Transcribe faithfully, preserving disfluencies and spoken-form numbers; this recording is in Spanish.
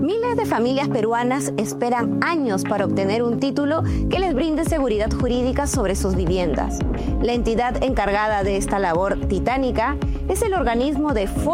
Miles de familias peruanas esperan años para obtener un título que les brinde seguridad jurídica sobre sus viviendas. La entidad encargada de esta labor titánica es el organismo de